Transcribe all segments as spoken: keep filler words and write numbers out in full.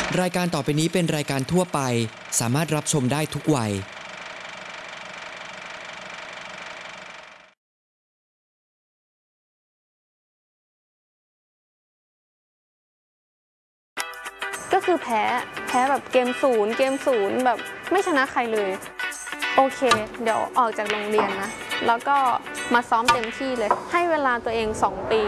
รายการต่อไปนี้เป็นรายการทั่วไปสามารถรับชมได้ทุกวัยก็คือแพ้แพ้แบบเกมศูนย์เกมศูนย์แบบไม่ชนะใครเลยโอเคเดี๋ยวออกจากโรงเรียนนะแล้วก็มาซ้อมเต็มที่เลยให้เวลาตัวเองสองปี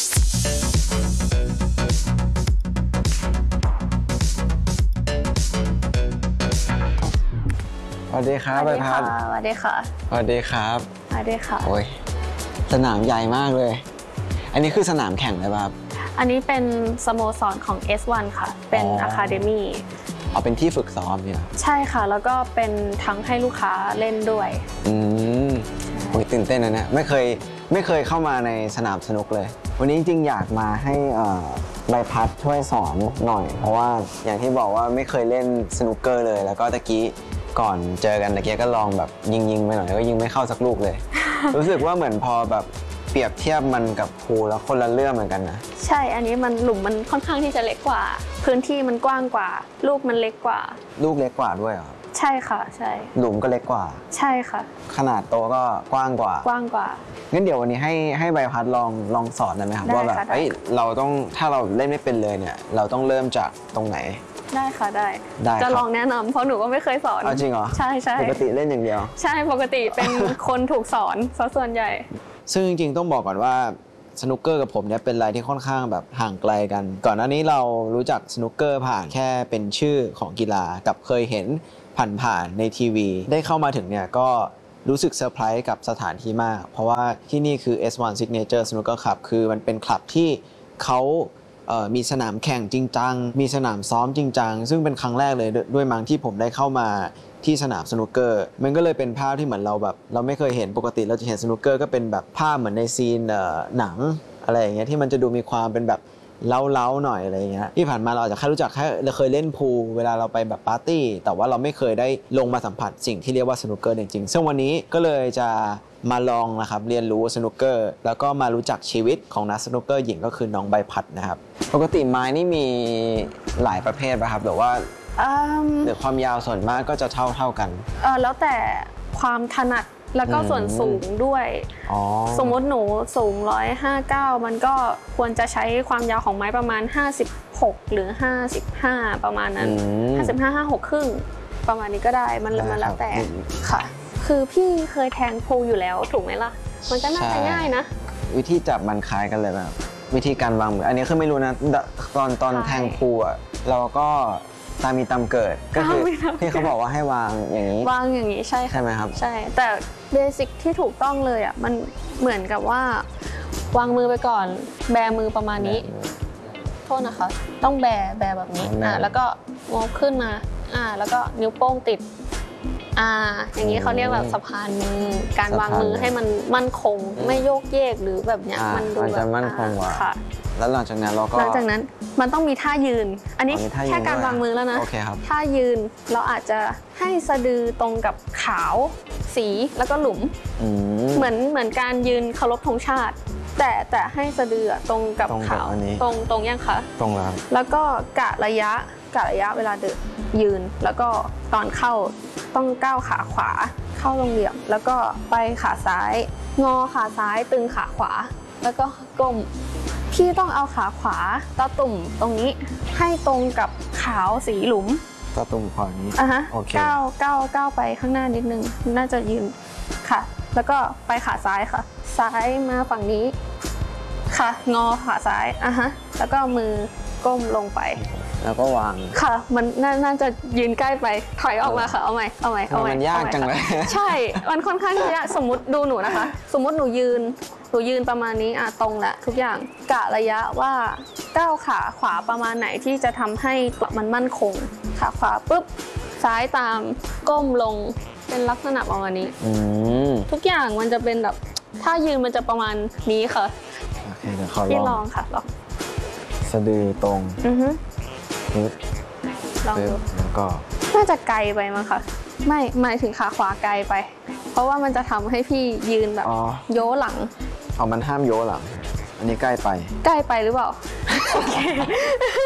สวัสดีครับใบพัดสวัสดีค่ะสวัสดีครับสวัสดีค่ะโอ้ยสนามใหญ่มากเลยอันนี้คือสนามแข่งเลยป่ะครับอันนี้เป็นสโมสรของ เอส วัน ค่ะเป็น Academy เอาเป็นที่ฝึกซ้อมเนี่ยใช่ค่ะแล้วก็เป็นทั้งให้ลูกค้าเล่นด้วยอืมโอ้ยตื่นเต้นนะเนี่ยไม่เคยไม่เคยเข้ามาในสนามสนุกเลยวันนี้จริงๆอยากมาให้ใบพัดช่วยสอนหน่อยเพราะว่าอย่างที่บอกว่าไม่เคยเล่นสนุกเกอร์เลยแล้วก็ตะกี้ก่อนเจอกันตะกี้ก็ลองแบบยิงๆไปหน่อยก็ยิงไม่เข้าสักลูกเลย รู้สึกว่าเหมือนพอแบบเปรียบเทียบมันกับพูลแล้วคนละเรื่องเหมือนกันนะใช่อันนี้มันหลุมมันค่อนข้างที่จะเล็กกว่าพื้นที่มันกว้างกว่าลูกมันเล็กกว่าลูกเล็กกว่าด้วยเหรอใช่ค่ะใช่หลุมก็เล็กกว่าใช่ค่ะขนาดโตก็กว้างกว่ากว้างกว่างั้นเดี๋ยววันนี้ให้ให้ใบพัดลองลองสอนได้ไหมครับว่าแบบเอ้ยเราต้องถ้าเราเล่นไม่เป็นเลยเนี่ยเราต้องเริ่มจากตรงไหนได้ค่ะได้จะลองแนะนำเพราะหนูก็ไม่เคยสอนจริงเหรอใช่ใช่ปกติเล่นอย่างเดียวใช่ปกติเป็นคนถูกสอนซะส่วนใหญ่ซึ่งจริงๆต้องบอกก่อนว่าสนุกเกอร์กับผมเนี่ยเป็นอะไรที่ค่อนข้างแบบห่างไกลกันก่อนหน้านี้เรารู้จักสนุกเกอร์ผ่านแค่เป็นชื่อของกีฬากับเคยเห็นผ่านๆในทีวีได้เข้ามาถึงเนี่ยก็รู้สึกเซอร์ไพรส์กับสถานที่มากเพราะว่าที่นี่คือ เอส วัน Signature Snooker Club คือมันเป็นคลับที่เขามีสนามแข่งจริงจังมีสนามซ้อมจริงจังซึ่งเป็นครั้งแรกเลยด้วยมั้งที่ผมได้เข้ามาที่สนามสนุกเกอร์มันก็เลยเป็นภาพที่เหมือนเราแบบเราไม่เคยเห็นปกติเราจะเห็นสนุกเกอร์ก็เป็นแบบภาพเหมือนในซีนหนังอะไรอย่างเงี้ยที่มันจะดูมีความเป็นแบบเล้าๆหน่อยอะไรอย่างเงี้ยที่ผ่านมาเราอาจจะแค่รู้จักแค่เราเคยเล่นพูลเวลาเราไปแบบปาร์ตี้แต่ว่าเราไม่เคยได้ลงมาสัมผัสสิ่งที่เรียกว่าสนุกเกอร์จริงๆซึ่งวันนี้ก็เลยจะมาลองนะครับเรียนรู้สนุกเกอร์แล้วก็มารู้จักชีวิตของนักสนุกเกอร์หญิงก็คือน้องใบพัดนะครับปกติไม้นี่มีหลายประเภทป่ะครับหรือว่าหรือความยาวส่วนมากก็จะเท่าเท่ากันเออแล้วแต่ความถนัดแล้วก็ส่วนสูงด้วยสมมติหนูสูงหนึ่งร้อยห้าสิบเก้ามันก็ควรจะใช้ความยาวของไม้ประมาณห้าสิบหกหรือห้าสิบห้าประมาณนั้นห้าสิบห้า ห้าสิบหกครึ่งประมาณนี้ก็ได้มันมันแล้วแต่ค่ะคือพี่เคยแทงพูลอยู่แล้วถูกไหมล่ะมันก็น่าจะง่ายนะวิธีจับมันคล้ายกันเลยแบบวิธีการวางมืออันนี้คือไม่รู้นะตอนตอนแทงพูลอ่ะเราก็ตามมีตามเกิดก็คือที่เขาบอกว่าให้วางอย่างนี้วางอย่างนี้ใช่ใช่ไหมครับใช่แต่เบสิกที่ถูกต้องเลยอ่ะมันเหมือนกับว่าวางมือไปก่อนแบมือประมาณนี้โทษนะคะต้องแบแบแบบนี้อ่าแล้วก็งอขึ้นมาอ่าแล้วก็นิ้วโป้งติดอ่าอย่างนี้เขาเรียกแบบสะพานมือการวางมือให้มันมั่นคงไม่โยกเยกหรือแบบเนี้ยมันดูแบบมั่นคงกว่าแล้วหลังจากนั้นเราก็หลังจากนั้นมันต้องมีท่ายืนอันนี้แค่การวางมือแล้วนะท่ายืนเราอาจจะให้สะดือตรงกับขาวสีแล้วก็หลุมเหมือนเหมือนการยืนเคารพธงชาติแต่แต่ให้สะดือตรงกับขาวตรงตรงยังคะตรงแล้วแล้วก็กะระยะกะระยะเวลาเดินยืนแล้วก็ตอนเข้าต้องก้าวขาขวาเข้าลงเหลี่ยมแล้วก็ไปขาซ้ายงอขาซ้ายตึงขาขวาแล้วก็ก้มพี่ต้องเอาขาขวาตาตุ่มตรงนี้ให้ตรงกับขาวสีหลุมตาตุ่มขวานี้อ่ะฮะก้าวก้าวก้าวไปข้างหน้านิดนึงน่าจะยืนค่ะแล้วก็ไปขาซ้ายค่ะซ้ายมาฝั่งนี้ค่ะงอขาซ้ายอ่ะฮะแล้วก็มือก้มลงไปแล้วก็วางค่ะมันน่าจะยืนใกล้ไปถอยออกมาค่ะเอาใหม่เอาใหม่เอาใหม่มันยากจังเลยใช่มันค่อนข้างยากสมมติดูหนูนะคะสมมติหนูยืนหนูยืนประมาณนี้อ่ะตรงแหละทุกอย่างกะระยะว่าก้าวขาขวาประมาณไหนที่จะทำให้มันมั่นคงขาขวาปุ๊บซ้ายตามก้มลงเป็นลักษณะประมาณนี้ทุกอย่างมันจะเป็นแบบถ้ายืนมันจะประมาณนี้ค่ะโอเคเดี๋ยวขอลองพี่ลองค่ะลองสะดือตรงอือฮึปึ๊บลองดูแล้วก็น่าจะไกลไปมั้งคะไม่หมายถึงขาขวาไกลไปเพราะว่ามันจะทำให้พี่ยืนแบบโยหลังเอามันห้ามโยหลังอันนี้ใกล้ไปใกล้ไปหรือเปล่าโอเค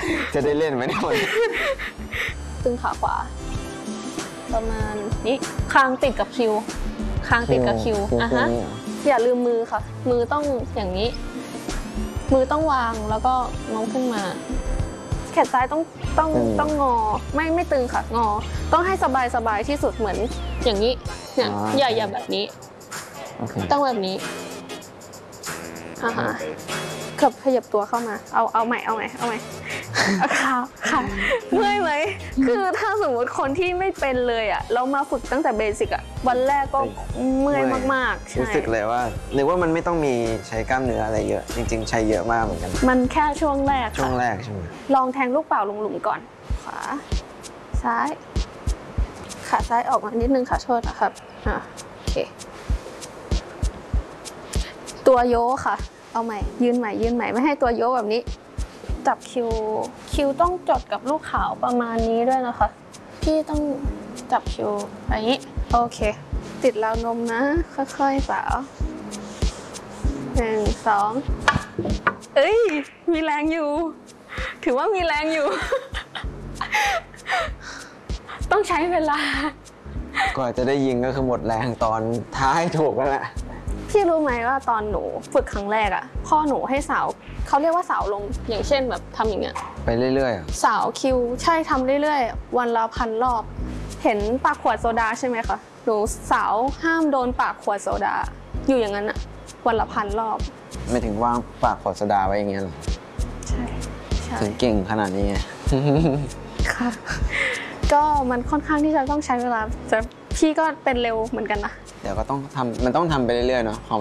จะได้เล่นไหมเนี่ยวันนี้ตึงขาขวา ประมาณนี้คางติดกับคิวคางติดกับคิวอ่ะฮะอย่าลืมมือค่ะ มือต้องอย่างนี้ มือต้องวางแล้วก็โน้มขึ้นมา แขนซ้ายต้องต้องต้องงอไม่ไม่ตึงค่ะงอ ต้องให้สบายสบายที่สุดเหมือนอย่างนี้เนี่ยอย่าอย่าแบบนี้ต้องแบบนี้อ่าฮะเกือบขยับตัวเข้ามาเอาเอาใหม่เอาใหม่เอาใหม่ค่ะค่ะเมื่อยไหมคือถ้าสมมติคนที่ไม่เป็นเลยอ่ะเรามาฝึกตั้งแต่เบสิกอ่ะวันแรกก็เมื่อยมากๆใช่รู้สึกเลยว่าหรือว่ามันไม่ต้องมีใช้กล้ามเนื้ออะไรเยอะจริงๆใช้เยอะมากเหมือนกันมันแค่ช่วงแรกช่วงแรกใช่ไหมลองแทงลูกเปล่าลงหลุมก่อนขวาซ้ายขาซ้ายออกมานิดนึงค่ะโทษนะครับอ่ะโอเคตัวโยค่ะเอาใหม่ยืนใหม่ยืนใหม่ไม่ให้ตัวโยแบบนี้จับคิวคิวต้องจดกับลูกขาวประมาณนี้ด้วยนะคะพี่ต้องจับคิวอย่างนี้โอเคติดราวนมนะค่อยๆสาวหนึ่งสองเอ้ยมีแรงอยู่ถือว่ามีแรงอยู่ ต้องใช้เวลากว่าจะได้ยิงก็คือหมดแรงตอนท้ายถูกแล้วแหละพี่รู้ไหมว่าตอนหนูฝึกครั้งแรกอ่ะพ่อหนูให้สาวเขาเรียกว่าสาวลงอย่างเช่นแบบทำอย่างเงี้ยไปเรื่อยๆสาวคิวใช่ทำเรื่อยๆวันละพันรอบเห็นปากขวดโซดาใช่ไหมคะหนูสาวห้ามโดนปากขวดโซดาอยู่อย่างนั้นอ่ะวันละพันรอบไม่ถึงวางปากขวดโซดาไว้อย่างเงี้ยหรอใช่ใช่ถึงเก่งขนาดนี้ไงค่ะก็มันค่อนข้างที่จะต้องใช้เวลาแต่พี่ก็เป็นเร็วเหมือนกันนะเดี๋ยวก็ต้องทำมันต้องทำไปเรื่อยๆเนาะของ